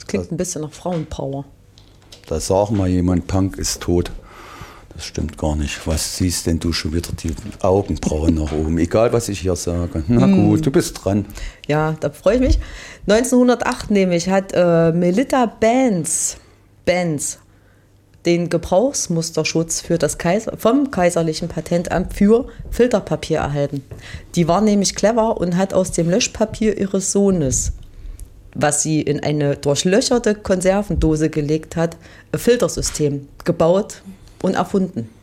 Klingt ein bisschen nach Frauenpower. Da sagt mal jemand, Punk ist tot. Das stimmt gar nicht. Was siehst denn du schon wieder die Augenbrauen nach oben? Egal, was ich hier sage. Na gut, du bist dran. Ja, da freue ich mich. 1908 nämlich hat Melita Benz den Gebrauchsmusterschutz für das vom Kaiserlichen Patentamt für Filterpapier erhalten. Die war nämlich clever und hat aus dem Löschpapier ihres Sohnes, was sie in eine durchlöcherte Konservendose gelegt hat, ein Filtersystem gebaut und erfunden.